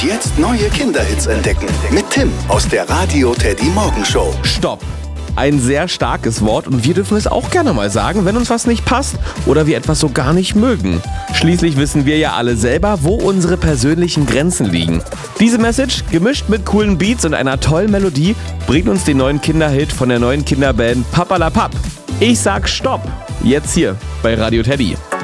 jetzt neue Kinderhits entdecken. Mit Tim aus der Radio Teddy Morgenshow. Stopp. Ein sehr starkes Wort und wir dürfen es auch gerne mal sagen, wenn uns was nicht passt oder wir etwas so gar nicht mögen. Schließlich wissen wir ja alle selber, wo unsere persönlichen Grenzen liegen. Diese Message, gemischt mit coolen Beats und einer tollen Melodie, bringt uns den neuen Kinderhit von der neuen Kinderband Papalapap. Ich sag Stopp. Jetzt hier bei Radio Teddy.